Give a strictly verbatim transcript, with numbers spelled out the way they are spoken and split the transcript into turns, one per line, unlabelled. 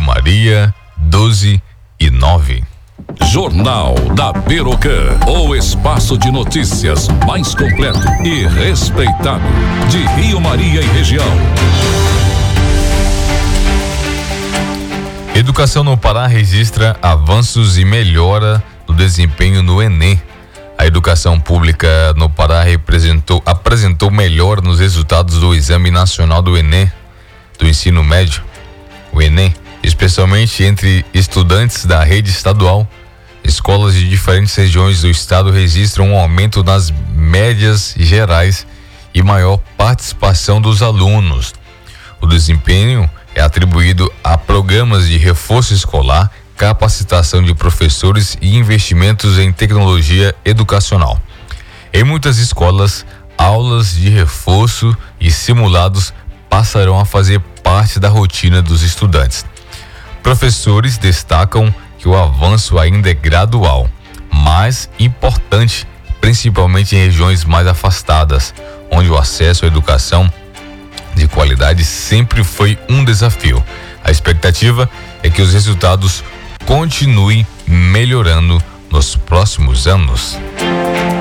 Rio Maria, doze e nove.
Jornal da Birocan, o espaço de notícias mais completo e respeitado de Rio Maria e região.
Educação no Pará registra avanços e melhora no desempenho no Enem. A educação pública no Pará representou, apresentou melhora nos resultados do Exame Nacional do Enem, do ensino médio, o Enem, especialmente entre estudantes da rede estadual. Escolas de diferentes regiões do estado registram um aumento nas médias gerais e maior participação dos alunos. O desempenho é atribuído a programas de reforço escolar, capacitação de professores e investimentos em tecnologia educacional. Em muitas escolas, aulas de reforço e simulados passarão a fazer parte da rotina dos estudantes. Professores destacam que o avanço ainda é gradual, mas importante, principalmente em regiões mais afastadas, onde o acesso à educação de qualidade sempre foi um desafio. A expectativa é que os resultados continuem melhorando nos próximos anos.